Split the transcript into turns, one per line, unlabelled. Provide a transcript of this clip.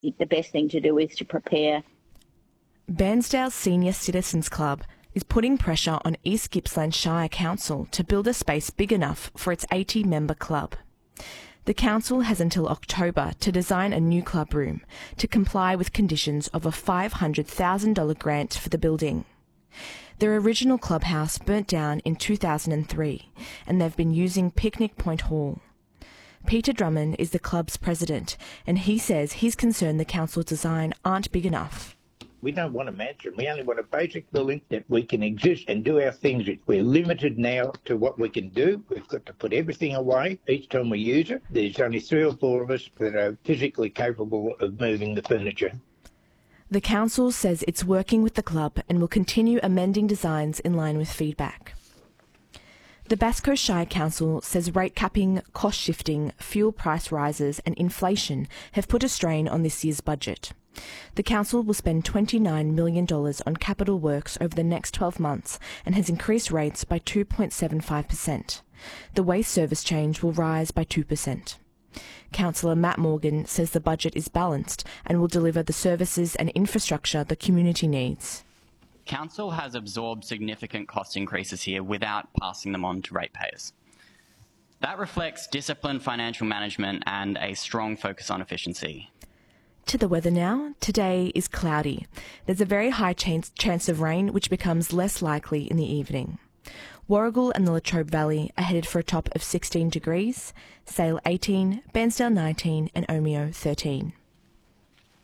the best thing to do is to prepare.
Bairnsdale Senior Citizens Club is putting pressure on East Gippsland Shire Council to build a space big enough for its 80-member club. The council has until October to design a new club room to comply with conditions of a $500,000 grant for the building. Their original clubhouse burnt down in 2003, and they've been using Picnic Point Hall. Peter Drummond is the club's president, and he says he's concerned the council's design aren't big enough.
We don't want a mansion. We only want a basic building that we can exist and do our things. We're limited now to what we can do. We've got to put everything away each time we use it. There's only 3 or 4 of us that are physically capable of moving the furniture.
The council says it's working with the club and will continue amending designs in line with feedback. The Bass Coast Shire Council says rate capping, cost shifting, fuel price rises and inflation have put a strain on this year's budget. The council will spend $29 million on capital works over the next 12 months and has increased rates by 2.75%. The waste service change will rise by 2%. Councillor Matt Morgan says the budget is balanced and will deliver the services and infrastructure the community needs.
Council has absorbed significant cost increases here without passing them on to ratepayers. That reflects disciplined financial management and a strong focus on efficiency.
To the weather now. Today is cloudy. There's a very high chance of rain, which becomes less likely in the evening. Warragul and the Latrobe Valley are headed for a top of 16 degrees, Sale 18, Bairnsdale 19 and Omeo 13.